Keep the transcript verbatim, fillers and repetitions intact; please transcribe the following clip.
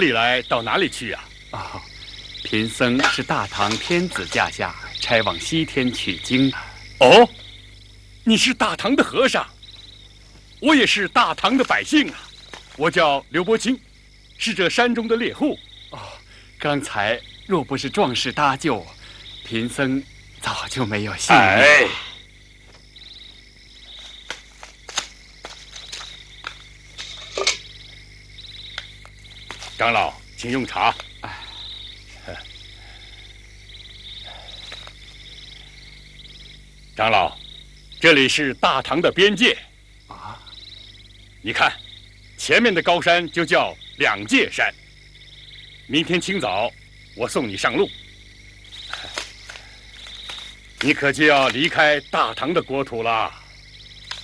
里来到哪里去呀？ 啊、哦，贫僧是大唐天子驾下，差往西天取经的。 哦，你是大唐的和尚，我也是大唐的百姓啊。我叫刘伯清，是这山中的猎户。 哦，刚才若不是壮士搭救，贫僧早就没有性命。 哎，长老，请用茶。长老，这里是大唐的边界啊！ 你看，前面的高山就叫两界山。明天清早，我送你上路。你可就要离开大唐的国土了。